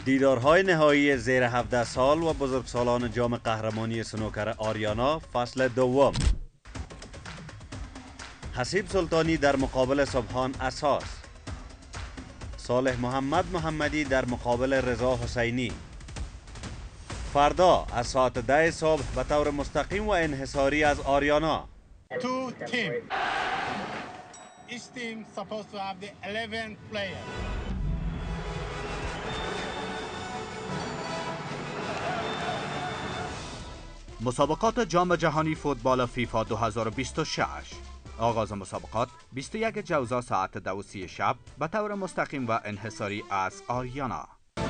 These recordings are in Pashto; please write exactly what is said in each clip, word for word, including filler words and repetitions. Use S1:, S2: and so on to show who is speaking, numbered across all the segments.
S1: دیدارهای نهایی زیر هفده سال و بزرگسالان جام قهرمانی سنوکر آریانا فصل دوم. حسیب سلطانی در مقابل سبحان اساس، صالح محمد محمدی در مقابل رضا حسینی. فردا از ساعت ده صبح به طور مستقیم و انحصاری از آریانا.
S2: Two teams. Each team supposed to have the eleven players.
S3: مسابقات جام جهانی فوتبال فیفا دو هزار و بیست و شش. آغاز مسابقات بیست و یک جوزا ساعت دو و سی شب به طور مستقیم و انحصاری از آریانا.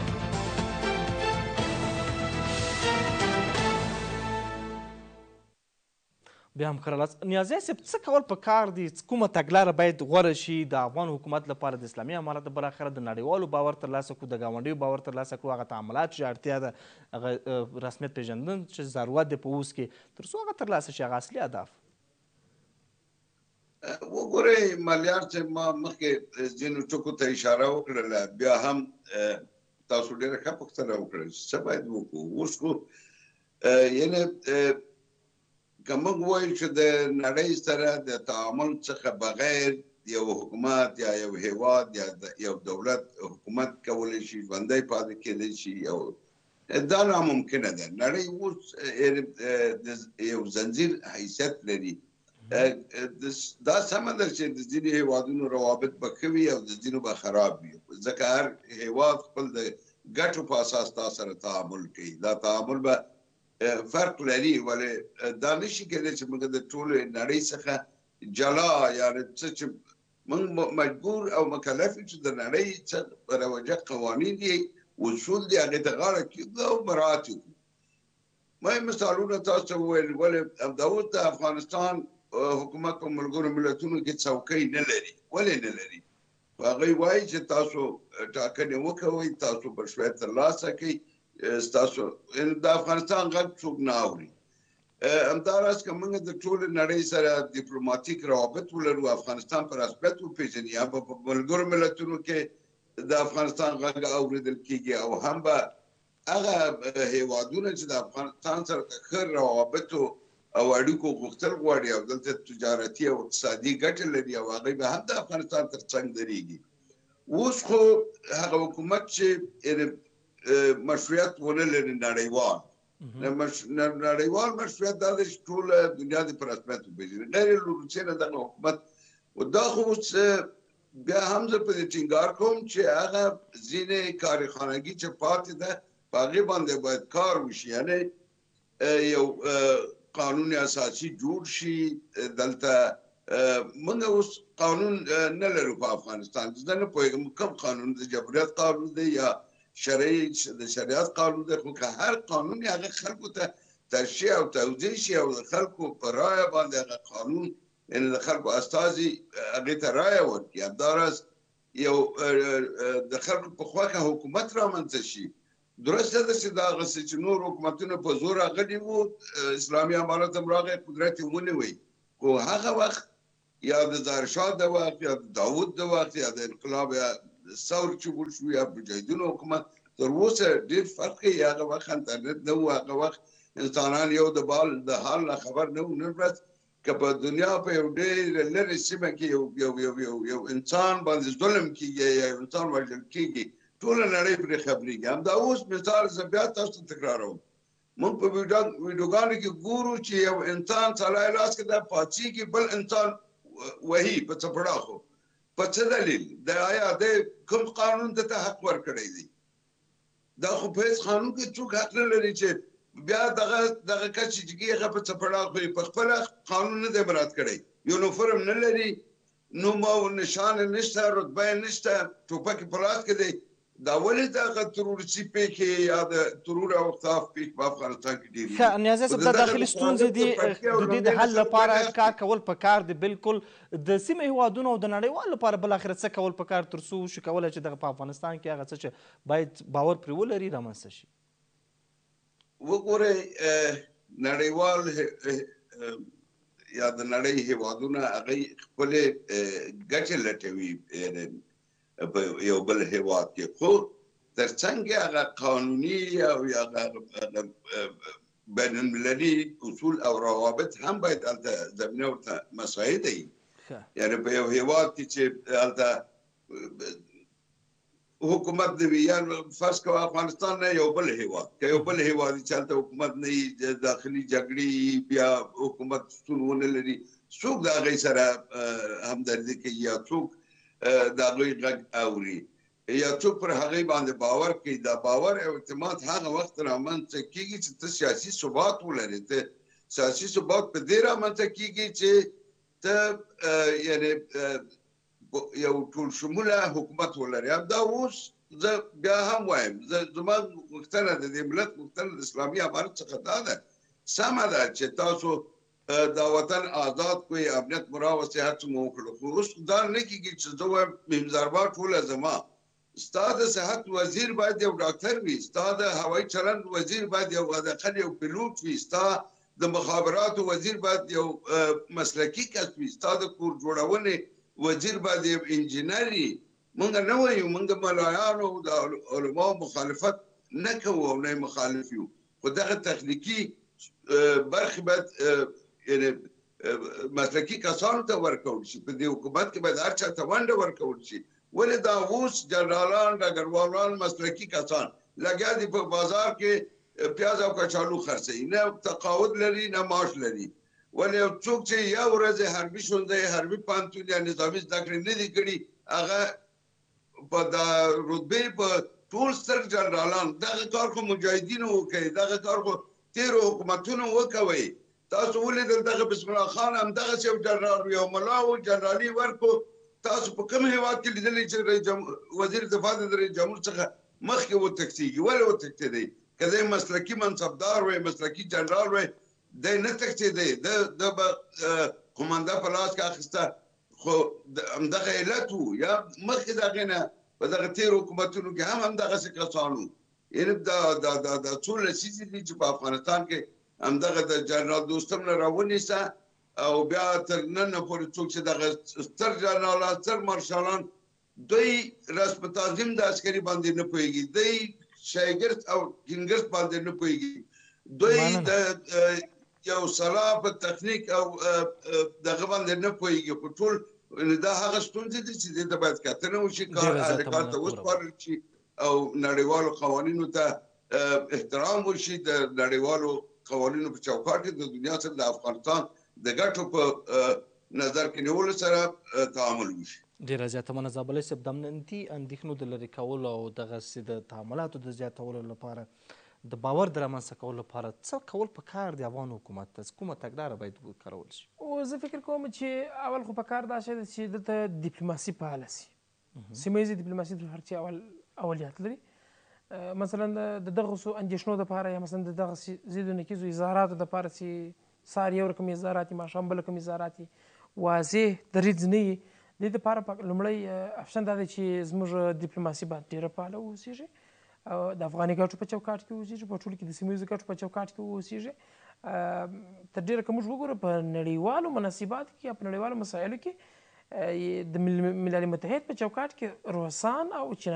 S4: بیا هم خلاص نیازی سپ څه کول په کار دي، کومه تګلاره باید غوره شي د افغان حکومت لپاره د اسلامي امارت بالاخره د نړیوالو باور ترلاسه کړو، د ګاونډیو باور ترلاسه کړو، هغه تعاملات چې اړتیا ده، هغه رسمیت پیژندنه چې ضرورت دی په اوس کې، تر څو هغه ترلاسه شي هغه اصلي اهداف.
S5: وګورئ مالیار چې ما مخکې ځینو ټکو ته اشاره وکړله، بیا هم تاسو ډېره ښه پوښتنه وکړه چې څه باید وکړو. اوس خو یعنې که موږ وایو چې د نړۍ سره د تعامل څخه بغیر یو حکومت یا یو هیواد یا یو دولت حکومت کولی شي ژوندی پاتې کېدی شي، دا ناممکنه ده. نړۍ اوس یو زنځیر حیثیت لري. دا سمه ده چې د ځینې هیوادونو روابط به ښه وي او د ځینو به خراب وي، ځکه هر هیواد خپل د ګټو په اساس تا سره تعامل کوي. دا تعامل به فرق لري، ولې دا نشي کېدای چې موږ د ټولو نړۍ څخه جلا، یعنې څه چې موږ مجبور او مکلف یو چې د نړۍ څخه په رواجه قوانین دي، اصول دي، هغې ته غاړه کېږدو او مراعات وکړو. مهم مثالونه تاسو ته وویل، ولې دا اوس د افغانستان حکومت په ملګرو ملتونو کې څوکۍ نه لري. ولې نه لري؟ هغوی وایي چې تاسو ټاکنې وکوئ، تاسو مشروعیت ترلاسه کوئ، ستاسو د افغانستان غږ څوک نه اوري. همداراز که موږ د ټولې نړۍ سره ډیپلوماتیک روابط ولرو، افغانستان په رسمیت وپېژني، یا به په ملګرو ملتونو کې د افغانستان غږ اورېدل کېږي، او هم به هغه هیوادونه چې د افغانستان سره د ښه روابطو او اړیکو غوښتل غواړي او دلته تجارتي او اقتصادي ګټې لري، او هغوی به هم د افغانستان تر څنګ درېږي. اوس خو هغه حکومت چې مشروعیت ونه لري نړیوال، نړیوال مشروعیت دا دی چې ټوله دنیا دې په رسمیت وپېژني، غیر له روسیې نه دغه حکومت. دا خو اوس بیا هم زه په دې ټینګار کوم چې هغه ځینې کارخانګي چې پاتې ده په هغې باندې باید کار وشي، یعنې یو قانون اساسي جوړ شي. دلته موږ اوس قانون نه لرو په افغانستان، زه نه پوهېږم کوم قانون د جمهوریت قانون دی یا شرعي د شریعت قانون دی، خو که هر قانون یې هغه خلکو ته تشریح او توضیح شي او د خلکو په رایه باندې هغه قانون، یعنې د خلکو استازي هغې ته رایه ورکړي. همداراز یو د خلکو په خوښه حکومت رامنځته شي. درسته ده چې دا هغسې چې نور حکومتونه په زور راغلي وو، اسلامي امارت هم راغی قدرت یې ونیوی، خو هغه وخت یا د ظاهرشاه د وخت یا د داود د وخت یا د انقلاب یا ثور چې جوړ شو یا مجاهدینو حکومت، تر اوسه ډېر فرق کوي. هغه وخت انټرنیټ نه و، هغه وخت انسانان یو د بال د حال نه خبر نه و. نن ورځ که په دنیا په یو ډېر لرې سیمه کې یو یو یو یو انسان باندې ظلم کېږي یا یو انسان وژل کېږي، ټوله نړۍ پرې خبرېږي. همدا اوس مثال زه بیا تاسو ته تکراروم، موږ په ویډیوګانو کې ګورو چې یو انسان سړی لاس کې دا پاڅېږي، بل انسان وهي په څپړاخو. په څه دلیل؟ د آیا د کوم قانون ته حق ورکړی دی؟ دا خو په هېڅ قانون کې څوک حق نه لري چې بیا دغه دغه کس چې کېږي هغه په څپړاخ وي. په خپله قانون نه دی مراعات کړی، یونیفورم نه لري، نوم او نشان نشته، رتبه یې نشته، ټوپک په لاس کې دی. دا ولې دغه ترورسي پیښې یا د ترور او اختلاف پیښې په افغانستان کې ډېرې
S4: ښه نیازی صاحب، دا داخلي ستونزې دي، د دې د حل لپاره کار کول پکار دی. بالکل د سیمې هیوادونو او د نړیوالو لپاره بالاخره څه کول پکار تر څو وشي کولی چې دغه په افغانستان کې هغه څه چې باید باور پرې ولري رامنځته شي؟
S5: وګورئ نړیوال یا د نړۍ هیوادونه هغوی خپلې ګټې لټوي په یو بل هیواد کې، خو ترڅنګ هغه قانوني او هغه بین المللي اصول او روابط هم باید هلته زمینه ورته مساعده وي. یعنې په یو هیواد کې چې هلته حکومت نه وي، یا فرض کوه افغانستان نه یو بل هیواد، که یو بل هیواد چې هلته حکومت نه وي، داخلي جګړې بیا حکومت شتون ونه لري، څوک د هغوی سره همدردي کوي یا څوک د هغوی غږ اوري یا څوک پر هغوی باندې باور کوي؟ دا باور او اعتماد هغه وخت رامنځته کېږي چې ته سیاسي ثبات ولرې. ته سیاسي ثبات په دې رامنځته کېږي چې ته یعنې یو ټول شموله حکومت ولري. دا اوس زه بیا هم وایم، زما غوښتنه د دې ملت غوښتنه د اسلامي امارت څخه دا ده، سمه ده چې تاسو دا وطن آزاد کوئ، امنیت مرا و صحت مو وکړو، خو اوس دا نه کېږي چې زه وایم مهمزربا ټوله زما. ستا د صحت وزیر باید یو ډاکټر وي، ستا د هوایي چلند وزیر باید یو حداقل یو پیلوټ وي، ستا د مخابراتو وزیر باید یو مسلکي کس وي، ستا د کور جوړونې وزیر باید یو انجینر وي. موږ نه وایو، موږ ملایانو د علماو مخالفت نه کوو او نه مخالف یو، خو دغه تخنیکي برخې باید یعنې مسلکي کسانو ته ورکول شي. په دې حکومت کې باید هر چا ته ونډه ورکول شي. ولې دا اوس جنرالان ډګروالان مسلکي کسان لګیا دي په بازار کې پیاز او کچالو خرڅوي، نه تقاعد لري نه معاش لري. ولې څوک چې یو ورځ حربي ښوونځی، حربي پوهنتون یا نظامي زده کړې نه دي کړي، هغه په دا رتبې په ټول ستر جنرالان دغه کار خو مجاهدینو وکړي، دغه کار خو تېرو حکومتونو وکوئ. تاسو ولیدل دغه بسم الله خان همدغسې یو جنرال و، یو ملا و، جنرالي ورکړو. تاسو په کوم هیواد کې لیدلی چې وزیر دفاع د رئیس جمهور څخه مخکې وتښتېږي؟ ولې وتښتېدی؟ که دی مسلکي منصبدار وی، مسلکي جنرال وی، دی نه تښتېدی، ده به قومنده په لاس کې اخیسته. خو همدغه علت و، یا مخکې د هغې نه په دغه تېرو حکومتونو کې هم همدغسې کسان وو. یعنې دا څو لسیزې دي چې په افغانستان کې همدغه د جنرال دوستم نه راونیسه او بیا تر ننه پورې څوک چې دغه ستر جنرالان، ستر مارشالان، دوی رسم تعظیم د عسکري باندې نه پوهېږي، دوی شایګرد او کینګرد باندې نه پوهېږي، دوی د یو سلا په تخنیک او دغه باندې نه پوهېږي. خو ټول دا هغه ستونزې دي چې دې ته باید کتنه وشي، کار ته وسپارل شي او نړیوالو قوانینو ته احترام وشي. د نړیوالو قوانینو په چوکاټ کې د دنیا سره د افغانستان د ګټو په نظر کې نیولو سره تعامل وشي.
S4: ډېره زیاته مننه زابلي صاحب. د امنیتي اندېښنو د لرې کولو او دغسې د تعاملاتو د زیاتولو لپاره، د باور د رامنځته کولو لپاره څه کول پکار دی افغان حکومت ته؟ کومه تګلاره باید وکارول شي؟
S6: او زه فکر کوم چې اول خو پکار دا شی ده چې دلته ډیپلوماسي فعاله سي. سیمه ییزې ډیپلوماسي د هر چا اول اولیت لري. مثلا د دغسو اندېښنو دپاره یا مثلا د دغسې ضد و نقیضو اظهاراتو دپاره چې سهار یو رقم اظهارات وي، ماښام بل رقم اظهارات وي، واضح دریځ نه وي، دې دپاره لومړی اپشن دا دی چې زموږ ډیپلوماسي باید ډېره فعاله واوسېږي او د افغاني ګټو په چوکاټ کې واوسېږي، په ټولو کې د سیمه ییزو ګټو په چوکاټ کې واوسېږي. تر ډېره که موږ وګورو په نړیوالو مناسباتو کې یا په نړیوالو مسایلو کې د ملل متحد په چوکاټ کې روسان او چین